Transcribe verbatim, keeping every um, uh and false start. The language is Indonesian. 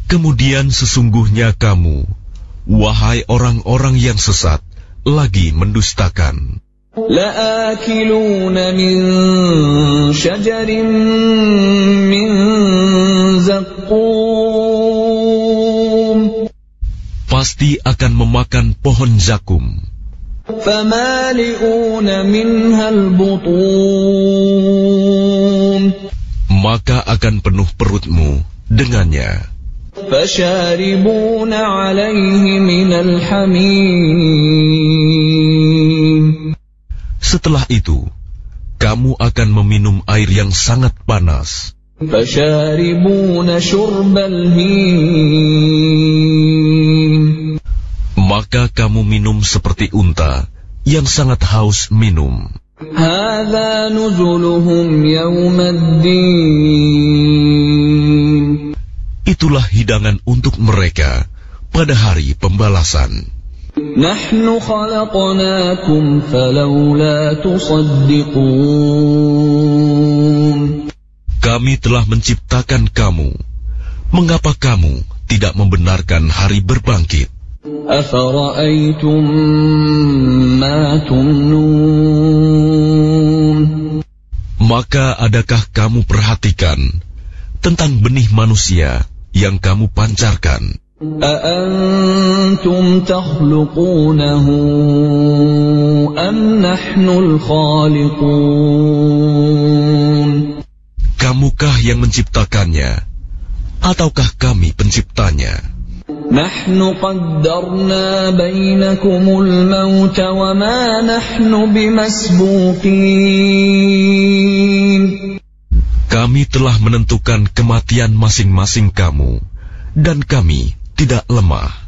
Kemudian sesungguhnya kamu, wahai orang-orang yang sesat, lagi mendustakan. لَآكِلُونَ مِنْ شَجَرٍ مِّنْ زَقُّومٍ Pasti akan memakan pohon zakum. فَمَالِئُونَ مِنْهَا الْبُطُونَ Maka akan penuh perutmu dengannya. فَشَارِبُونَ عَلَيْهِ مِنَ الْحَمِيمِ Setelah itu, kamu akan meminum air yang sangat panas. فَشَارِبُونَ شُرْبَ الْهِيمِ Maka kamu minum seperti unta yang sangat haus minum. هَذَا نُزُلُهُمْ يَوْمَ الدِّينِ Itulah hidangan untuk mereka pada hari pembalasan. نَحْنُ خَلَقْنَاكُمْ فَلَوْلَا تُصَدِّقُونَ Kami telah menciptakan kamu. Mengapa kamu tidak membenarkan hari berbangkit? أَفَرَأَيْتُمْ مَا تُمْنُونَ Maka adakah kamu perhatikan tentang benih manusia yang kamu pancarkan? أَأَنْتُمْ تَخْلُقُونَهُ أَمْ نَحْنُ الْخَالِقُونَ Kamukah yang menciptakannya, ataukah kami penciptanya? نَحْنُ قَدَّرْنَا بَيْنَكُمُ الْمَوْتَ وَمَا نَحْنُ بِمَسْبُوقِينَ Kami telah menentukan kematian masing-masing kamu, dan kami tidak lemah.